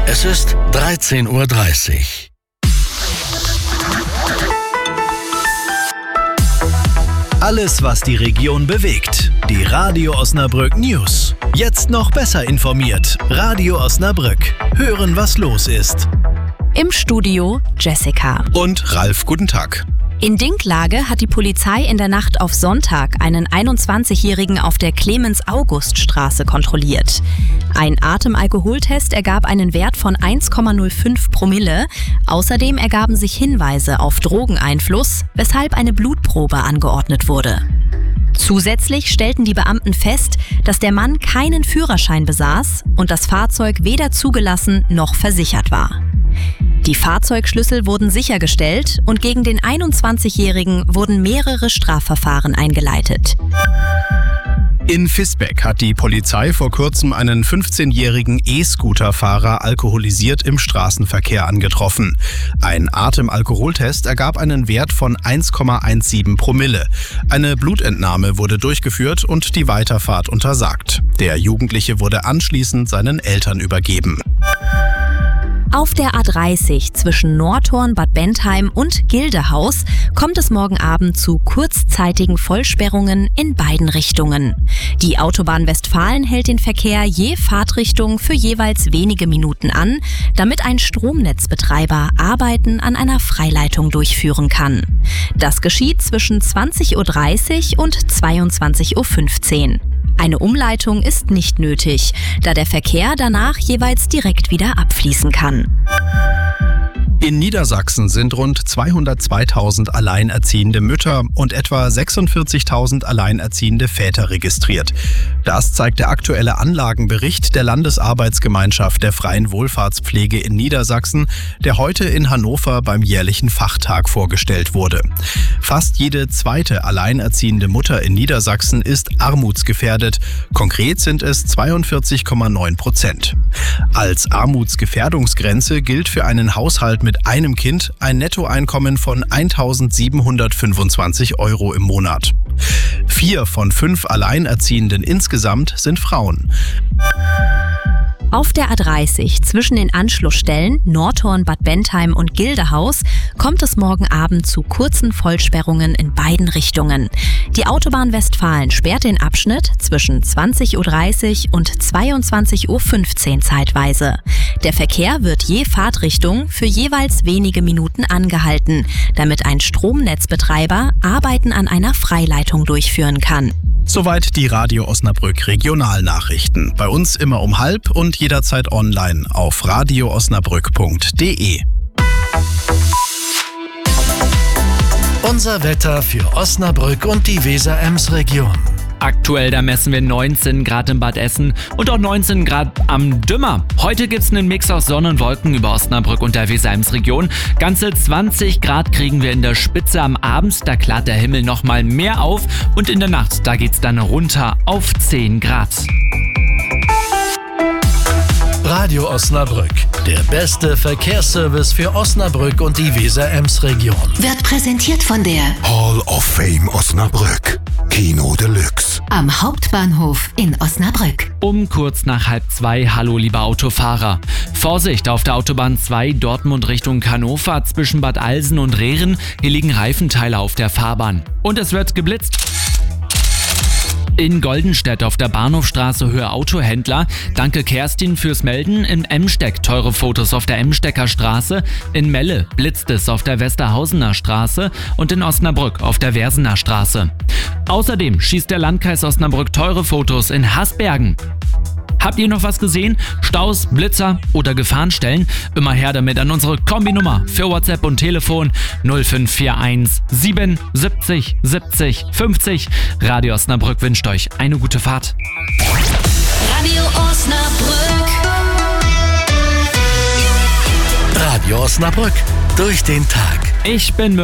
Es ist 13:30 Uhr. Alles, was die Region bewegt. Die Radio Osnabrück News. Jetzt noch besser informiert. Radio Osnabrück. Hören, was los ist. Im Studio Jessica. Und Ralf, guten Tag. In Dinklage hat die Polizei in der Nacht auf Sonntag einen 21-Jährigen auf der Clemens-August-Straße kontrolliert. Ein Atemalkoholtest ergab einen Wert von 1,05 Promille. Außerdem ergaben sich Hinweise auf Drogeneinfluss, weshalb eine Blutprobe angeordnet wurde. Zusätzlich stellten die Beamten fest, dass der Mann keinen Führerschein besaß und das Fahrzeug weder zugelassen noch versichert war. Die Fahrzeugschlüssel wurden sichergestellt und gegen den 21-Jährigen wurden mehrere Strafverfahren eingeleitet. In Visbeck hat die Polizei vor kurzem einen 15-jährigen E-Scooter-Fahrer alkoholisiert im Straßenverkehr angetroffen. Ein Atemalkoholtest ergab einen Wert von 1,17 Promille. Eine Blutentnahme wurde durchgeführt und die Weiterfahrt untersagt. Der Jugendliche wurde anschließend seinen Eltern übergeben. Auf der A30 zwischen Nordhorn, Bad Bentheim und Gildehaus kommt es morgen Abend zu kurzzeitigen Vollsperrungen in beiden Richtungen. Die Autobahn Westfalen hält den Verkehr je Fahrtrichtung für jeweils wenige Minuten an, damit ein Stromnetzbetreiber Arbeiten an einer Freileitung durchführen kann. Das geschieht zwischen 20:30 Uhr und 22:15 Uhr. Eine Umleitung ist nicht nötig, da der Verkehr danach jeweils direkt wieder abfließen kann. In Niedersachsen sind rund 202.000 alleinerziehende Mütter und etwa 46.000 alleinerziehende Väter registriert. Das zeigt der aktuelle Anlagenbericht der Landesarbeitsgemeinschaft der Freien Wohlfahrtspflege in Niedersachsen, der heute in Hannover beim jährlichen Fachtag vorgestellt wurde. Fast jede zweite alleinerziehende Mutter in Niedersachsen ist armutsgefährdet. Konkret sind es 42,9%. Als Armutsgefährdungsgrenze gilt für einen Haushalt mit einem Kind ein Nettoeinkommen von 1.725 € im Monat. 4 von 5 Alleinerziehenden insgesamt sind Frauen. Auf der A30 zwischen den Anschlussstellen Nordhorn, Bad Bentheim und Gildehaus kommt es morgen Abend zu kurzen Vollsperrungen in beiden Richtungen. Die Autobahn Westfalen sperrt den Abschnitt zwischen 20:30 Uhr und 22:15 Uhr zeitweise. Der Verkehr wird je Fahrtrichtung für jeweils wenige Minuten angehalten, damit ein Stromnetzbetreiber Arbeiten an einer Freileitung durchführen kann. Soweit die Radio Osnabrück Regionalnachrichten. Bei uns immer um 12:30 und jederzeit online auf radioosnabrück.de. Unser Wetter für Osnabrück und die Weser-Ems-Region. Aktuell, da messen wir 19 Grad in Bad Essen und auch 19 Grad am Dümmer. Heute gibt's einen Mix aus Sonne und Wolken über Osnabrück und der Weser-Ems-Region. Ganze 20 Grad kriegen wir in der Spitze am Abend, da klart der Himmel nochmal mehr auf und in der Nacht, da geht's dann runter auf 10 Grad. Radio Osnabrück, der beste Verkehrsservice für Osnabrück und die Weser-Ems-Region. Wird präsentiert von der Hall of Fame Osnabrück. Kino Deluxe. am Hauptbahnhof in Osnabrück. Um kurz nach 1:30, hallo liebe Autofahrer. Vorsicht auf der Autobahn 2 Dortmund Richtung Hannover zwischen Bad Alsen und Rehren. Hier liegen Reifenteile auf der Fahrbahn. Und es wird geblitzt. In Goldenstedt auf der Bahnhofstraße Höhe Autohändler. Danke Kerstin fürs Melden. In Emsteck teure Fotos auf der Emstecker Straße. In Melle blitzt es auf der Westerhausener Straße und in Osnabrück auf der Wersener Straße. Außerdem schießt der Landkreis Osnabrück teure Fotos in Hasbergen. Habt ihr noch was gesehen? Staus, Blitzer oder Gefahrenstellen? Immer her damit an unsere Kombinummer für WhatsApp und Telefon 0541 77 70 50. Radio Osnabrück wünscht euch eine gute Fahrt. Radio Osnabrück. Radio Osnabrück. Durch den Tag. Ich bin